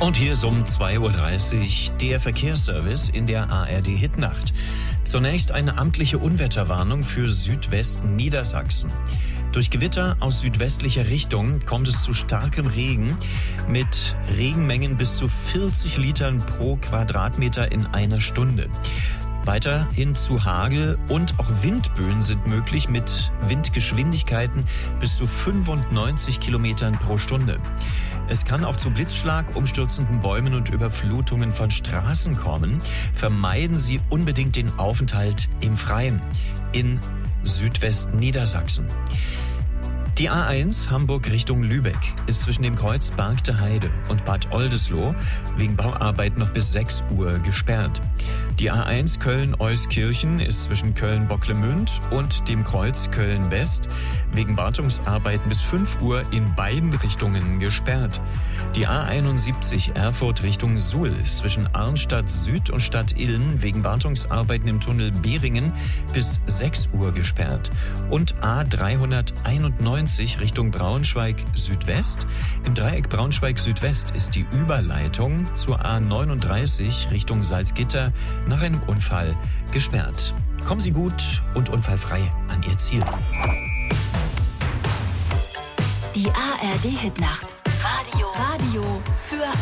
Und hier ist um 2.30 Uhr der Verkehrsservice in der ARD-Hitnacht. Zunächst eine amtliche Unwetterwarnung für Südwest-Niedersachsen. Durch Gewitter aus südwestlicher Richtung kommt es zu starkem Regen mit Regenmengen bis zu 40 Litern pro Quadratmeter in einer Stunde. Weiterhin zu Hagel und auch Windböen sind möglich mit Windgeschwindigkeiten bis zu 95 Kilometern pro Stunde. Es kann auch zu Blitzschlag, umstürzenden Bäumen und Überflutungen von Straßen kommen. Vermeiden Sie unbedingt den Aufenthalt im Freien in Südwestniedersachsen. Die A1 Hamburg Richtung Lübeck ist zwischen dem Kreuz Bargte Heide und Bad Oldesloe wegen Bauarbeit noch bis 6 Uhr gesperrt. Die A1 Köln-Euskirchen ist zwischen Köln-Bocklemünd und dem Kreuz Köln-West wegen Wartungsarbeiten bis 5 Uhr in beiden Richtungen gesperrt. Die A71 Erfurt Richtung Suhl ist zwischen Arnstadt Süd und Stadt Illen wegen Wartungsarbeiten im Tunnel Behringen bis 6 Uhr gesperrt. Und A391 Richtung Braunschweig Südwest. Im Dreieck Braunschweig Südwest ist die Überleitung zur A39 Richtung Salzgitter nach einem Unfall gesperrt. Kommen Sie gut und unfallfrei an Ihr Ziel. Die ARD Hitnacht. Radio für